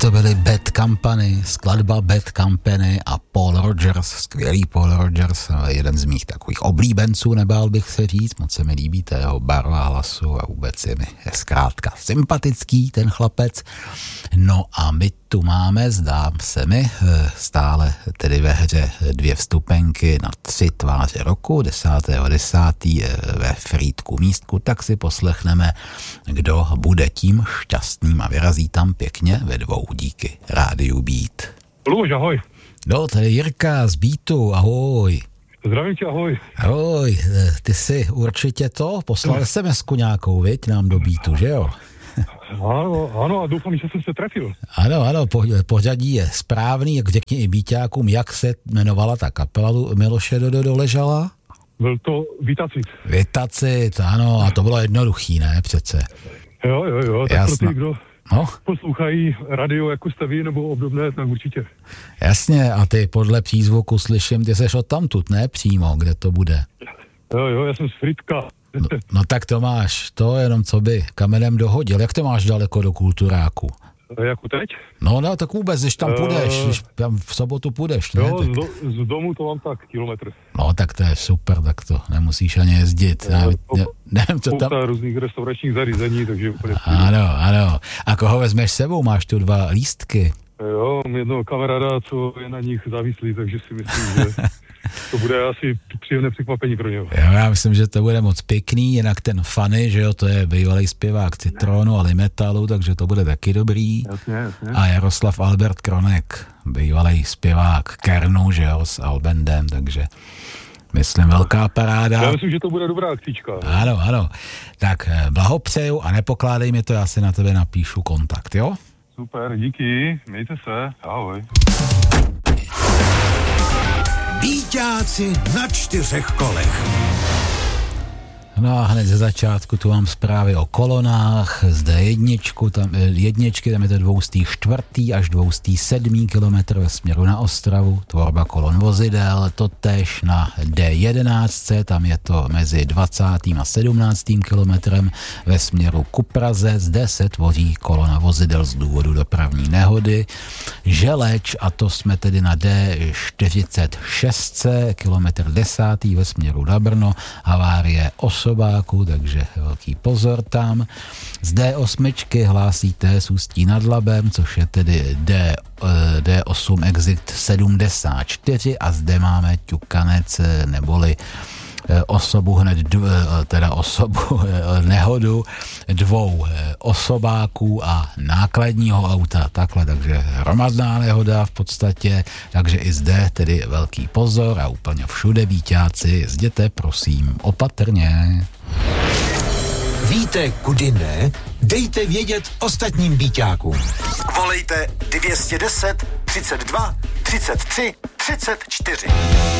to byly Bad Company, skladba Bad Company a Paul Rodgers, skvělý Paul Rodgers, jeden z mých takových oblíbenců, nebál bych se říct, moc se mi líbí ta jeho barva hlasu a vůbec je mi zkrátka sympatický ten chlapec. No a my tu máme, zdám se mi, stále tedy ve hře 2 vstupenky na 3 tváře roku, 10.10. ve Frýdku Místku, tak si poslechneme, kdo bude tím šťastným a vyrazí tam pěkně ve 2 díky Rádiu Beat. Luž, ahoj. No, tady Jirka z Beatu, ahoj. Zdravím tě, ahoj. Ahoj, ty si určitě poslal SMS-ku nějakou, viď, nám do Beatu, že jo? Ano, a doufám, že jsem se trefil. Ano, pořadí je správný, jak řekni i Bíťákům, jak se jmenovala ta kapela Miloše Doležala? Byl to Vitacit. Vitacit, ano, a to bylo jednoduchý, ne, přece. Jo, tak jasno. pro ty, kdo poslouchají radio, jako jste vy, nebo obdobné, tak určitě. Jasně, a ty podle přízvuku slyším, ty seš odtamtud, ne, přímo, kde to bude? Jo, já jsem z Frýdka. No tak to máš, to jenom co by kamenem dohodil. Jak to máš daleko do Kulturáku? Jako teď? No, tak vůbec, když tam půjdeš, když tam v sobotu půjdeš, ne? Jo, z domu to mám tak kilometr. No, tak to je super, tak to nemusíš ani jezdit. Nevím, co tam... Spousta různých restauračních zařízení, takže úplně... Ano. A koho vezmeš sebou? Máš tu 2 lístky? Jo, mám jednoho kamaráda, co je na nich závislý, takže si myslím, že to bude asi příjemné překvapení pro něho. Jo, já myslím, že to bude moc pěkný, jinak ten Fanny, že jo, to je bývalý zpěvák Citronu a Limetalu, takže to bude taky dobrý. Jasně. A Jaroslav Albert Kronek, bývalý zpěvák Kernu, že jo, s Albendem, takže myslím velká paráda. Já myslím, že to bude dobrá akcička. Ano. Tak blahopřeju a nepokládej mi to, já si na tebe napíšu kontakt, jo? Super, díky, mějte se, ahoj. Bíťáci na 4 kolech. No a hned ze začátku tu mám zprávy o kolonách, zde jedničky, tam je to 204. až 207. kilometr ve směru na Ostravu, tvorba kolon vozidel, totéž na D11, tam je to mezi 20. a 17. kilometrem ve směru ku Praze, zde se tvoří kolona vozidel z důvodu dopravní nehody. Želeč, a to jsme tedy na D46, kilometr 10. ve směru na Brno, havárie osobáků, takže velký pozor tam. Z D8 hlásíte z Ústí nad Labem, což je tedy D8 exit 74 a zde máme ťukanec neboli nehodu 2 osobáků a nákladního auta, takhle, takže hromadná nehoda v podstatě, takže i zde tedy velký pozor a úplně všude Bíťáci, jezděte prosím opatrně. Víte, kudy ne? Dejte vědět ostatním Bíťákům. Volejte 210 32 33 34.